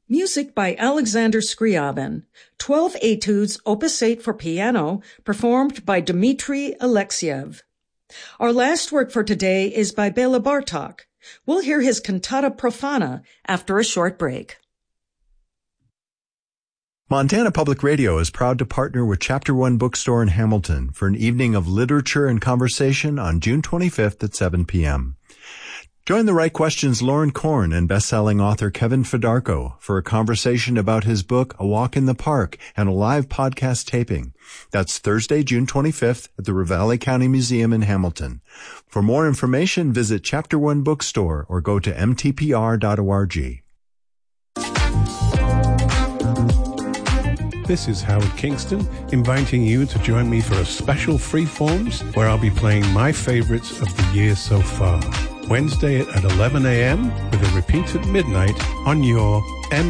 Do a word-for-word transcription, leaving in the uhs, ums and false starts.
Music by Alexander Scriabin. Twelve Etudes, Opus eight for piano, performed by Dmitry Alexiev. Our last work for today is by Bela Bartok. We'll hear his Cantata Profana after a short break. Montana Public Radio is proud to partner with Chapter One Bookstore in Hamilton for an evening of literature and conversation on June twenty-fifth at seven p.m. Join the Right Questions Lauren Korn and best-selling author Kevin Fedarko for a conversation about his book, A Walk in the Park, and a live podcast taping. That's Thursday, June twenty-fifth at the Ravalli County Museum in Hamilton. For more information, visit Chapter One Bookstore or go to m t p r dot org. This is Howard Kingston, inviting you to join me for a special Freeforms where I'll be playing my favorites of the year so far. Wednesday at eleven a.m. with a repeat at midnight on your M